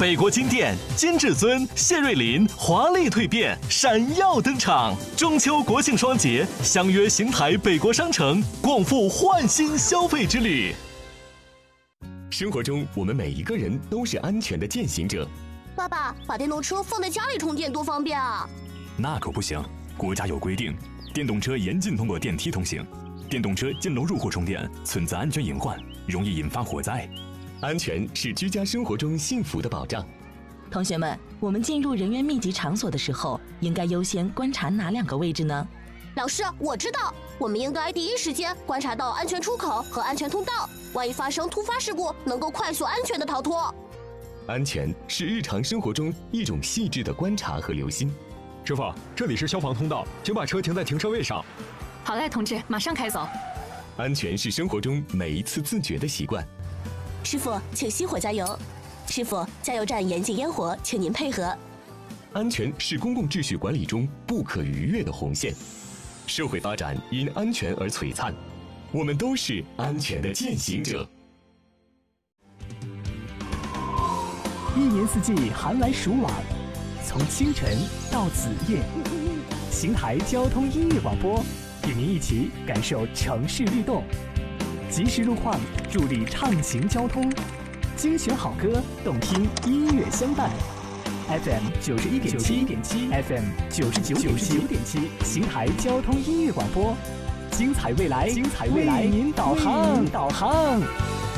北国金店、金至尊、谢瑞麟华丽蜕变，闪耀登场。中秋国庆双节，相约邢台北国商城，共赴焕新消费之旅。 生活中，我们每一个人都是安全的践行者。 爸爸，把电动车放在家里充电多方便啊！ 那可不行，国家有规定，电动车严禁通过电梯通行，电动车进楼入户充电存在安全隐患，容易引发火灾。 安全是居家生活中幸福的保障。 同学们，我们进入人员密集场所的时候，应该优先观察哪2个位置呢？ 老师，我知道，我们应该第一时间观察到安全出口和安全通道，万一发生突发事故，能够快速安全的逃脱。 安全是日常生活中一种细致的观察和留心。 师傅，这里是消防通道，请把车停在停车位上。 好嘞，同志，马上开走。 安全是生活中每一次自觉的习惯。 师傅，请熄火加油。师傅，加油站严禁烟火，请您配合。 安全是公共秩序管理中不可逾越的红线。社会发展因安全而璀璨，我们都是安全的践行者。 一年四季寒来暑往，从清晨到子夜，邢台交通音乐广播与您一起感受城市律动，及时路况助力畅行交通，精选好歌，动听音乐相伴。FM 91.7 FM 99.7，邢台交通音乐广播，精彩未来，为您导航。